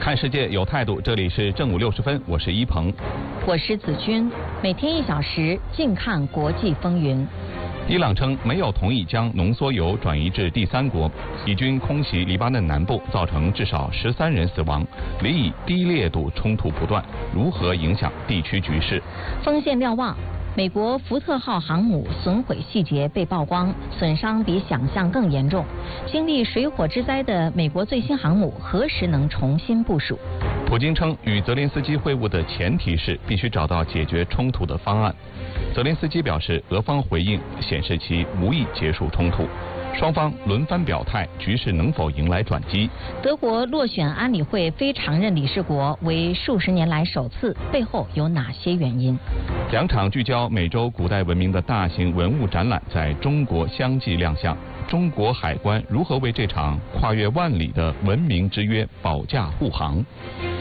看世界有态度，这里是正午60分，我是一鹏， 我是子君，每天1小时，静看国际风云。 伊朗称没有同意将浓缩铀转移至第三国。以军空袭黎巴嫩南部，造成至少13人死亡。里以低烈度冲突不断，如何影响地区局势？ 锋线瞭望。美国福特号航母损毁细节被曝光，损伤比想象更严重。经历水火之灾的美国最新航母何时能重新部署？ 普京称，与泽连斯基会晤的前提是必须找到解决冲突的方案。泽连斯基表示，俄方回应显示其无意结束冲突。双方轮番表态，局势能否迎来转机？ 德国落选安理会非常任理事国为数十年来首次，背后有哪些原因 ？2场聚焦美洲古代文明的大型文物展览在中国相继亮相。中国海关如何为这场跨越万里的文明之约保驾护航？